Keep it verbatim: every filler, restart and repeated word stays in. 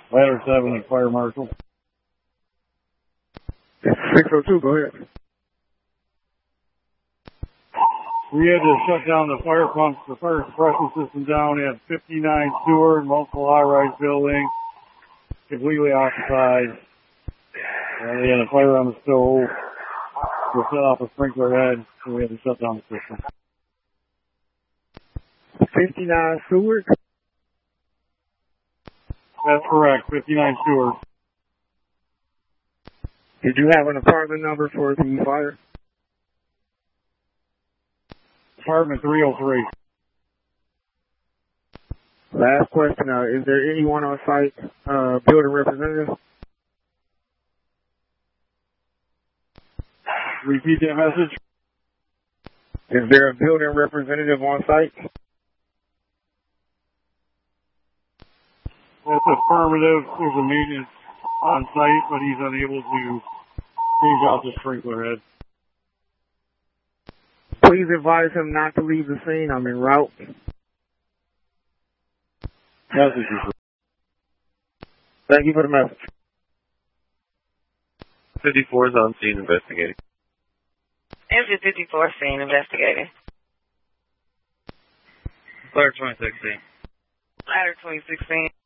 Ladder seven and Fire Marshal. six oh two, go ahead. We had to shut down the fire pumps, the fire suppression system down at fifty-nine Stewart, multiple high-rise buildings, completely occupied. Uh, they had a fire on the stove. We set off a sprinkler head, so we had to shut down the system. fifty-nine Stewart? That's correct, fifty-nine Stewart. Did you have an apartment number for the fire? Apartment three oh three. Last question, uh, is there anyone on site, uh, building representative? Repeat that message. Is there a building representative on site? That's affirmative. There's a maintenance on site, but he's unable to change out the sprinkler head. Please advise him not to leave the scene. I'm en route. Message. Thank you for the message. fifty-four is on scene investigating. M G fifty-four scene investigating. Ladder twenty sixteen. Ladder twenty sixteen.